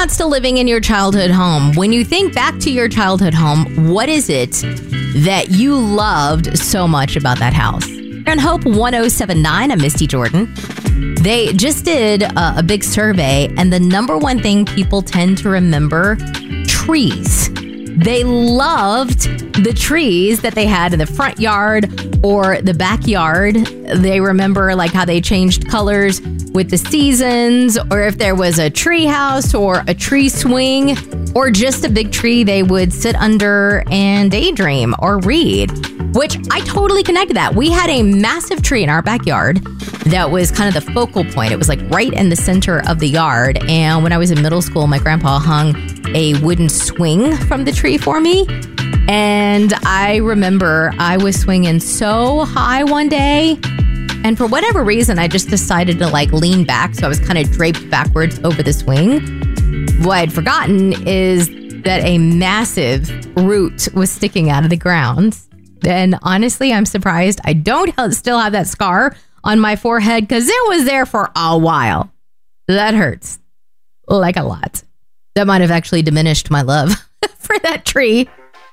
not still living in your childhood home, when you think back to your childhood home, what is it that you loved so much about that house? On Hope 1079, I'm Misty Jordan. They just did a big survey, and the number one thing people tend to remember, trees. They loved the trees that they had in the front yard or the backyard. They remember like how they changed colors with the seasons, or if there was a tree house or a tree swing or just a big tree they would sit under and daydream or read, which I totally connected that. We had a massive tree in our backyard that was kind of the focal point. It was like right in the center of the yard. And when I was in middle school, my grandpa hung a wooden swing from the tree for me. And I remember I was swinging so high one day, and for whatever reason, I just decided to like lean back. So I was kind of draped backwards over the swing. What I'd forgotten is that a massive root was sticking out of the ground. And honestly, I'm surprised I don't still have that scar on my forehead because it was there for a while. That hurts like a lot. That might have actually diminished my love for that tree.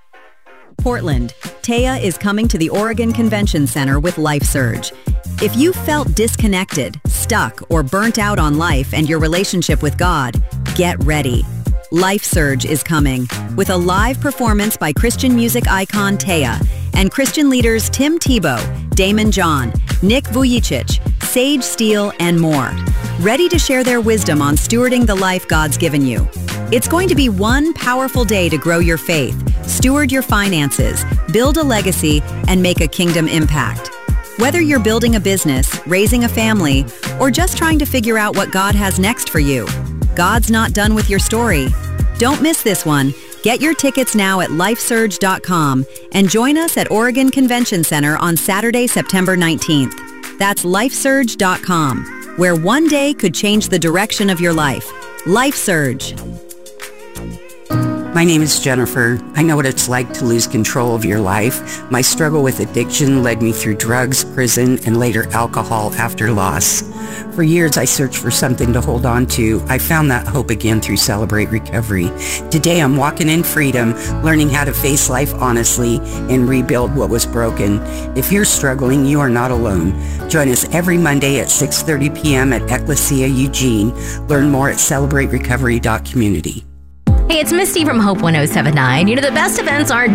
Portland, Taya is coming to the Oregon Convention Center with Life Surge. If you felt disconnected, stuck, or burnt out on life and your relationship with God, get ready. Life Surge is coming with a live performance by Christian music icon Taya and Christian leaders Tim Tebow, Damon John, Nick Vujicic, Sage Steele, and more. Ready to share their wisdom on stewarding the life God's given you. It's going to be one powerful day to grow your faith, steward your finances, build a legacy, and make a kingdom impact. Whether you're building a business, raising a family, or just trying to figure out what God has next for you, God's not done with your story. Don't miss this one. Get your tickets now at lifesurge.com and join us at Oregon Convention Center on Saturday, September 19th. That's lifesurge.com, where one day could change the direction of your life. Life Surge. My name is Jennifer. I know what it's like to lose control of your life. My struggle with addiction led me through drugs, prison, and later alcohol after loss. For years, I searched for something to hold on to. I found that hope again through Celebrate Recovery. Today, I'm walking in freedom, learning how to face life honestly and rebuild what was broken. If you're struggling, you are not alone. Join us every Monday at 6:30 p.m. at Ecclesia Eugene. Learn more at celebraterecovery.community. Hey, it's Misty from Hope 1079. You know, the best events aren't